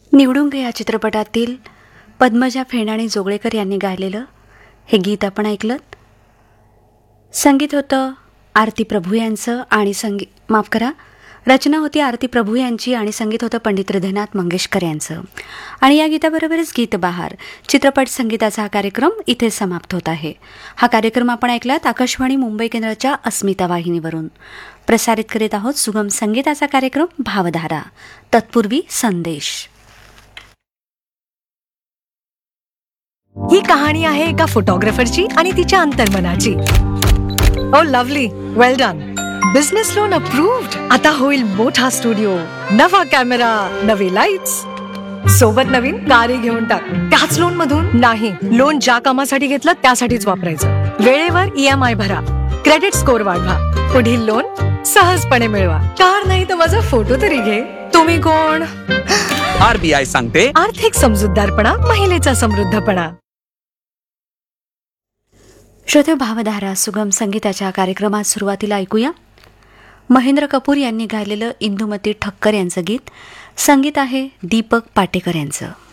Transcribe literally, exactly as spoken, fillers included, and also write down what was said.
निवडुंग या चित्रपटातील पद्मजा फेणाणी जोगळेकर यांनी गायलेलं हे गीत आपण ऐकलं. संगीत होतं आरती प्रभू यांचं आणि संगी माफ करा रचना होती आरती प्रभू यांची आणि संगीत होतं पंडित हृदयनाथ मंगेशकर यांचं. आणि या गीताबरोबरच गीत बहार चित्रपट संगीताचा हा कार्यक्रम इथे समाप्त होत आहे. हा कार्यक्रम आपण ऐकलात आकाशवाणी मुंबई केंद्राच्या अस्मिता वाहिनीवरून. प्रसारित करीत आहोत सुगम संगीताचा कार्यक्रम भावधारा. तत्पूर्वी संदेश. ही कहाणी आहे एका फोटोग्राफरची आणि तिच्या अंतर्मनाची. ओ लवली, वेल डन. Business loan approved. आता होईल मोठा स्टुडिओ, नवा कॅमेरा, नवे लाईट्स, सोबत नवीन कारी घेऊन टाक. त्याच लोन मधून नाही, लोन ज्या कामासाठी घेतलं त्यासाठीच वापरायचं. वेळेवर ईएमआय भरा, क्रेडिट स्कोअर वाढवा, पुढील लोन सहजपणे मिळवा. कार नाही तर माझा फोटो तरी घे. तुम्ही कोण? आरबीआय सांगते आर्थिक समजूतदारपणा महिलेचा समृद्धपणा. श्रोते, भावधारा सुगम संगीताच्या कार्यक्रमात सुरुवातीला ऐकूया महेंद्र कपूर यांनी गायलेलं इंदुमती ठक्कर यांचं गीत. संगीत आहे दीपक पाटेकर यांचं.